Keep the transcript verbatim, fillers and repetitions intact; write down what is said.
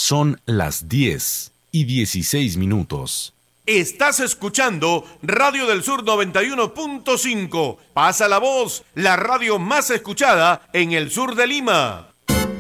Son las diez y dieciséis minutos. Estás escuchando Radio del Sur noventa y uno punto cinco. Pasa la voz, la radio más escuchada en el sur de Lima.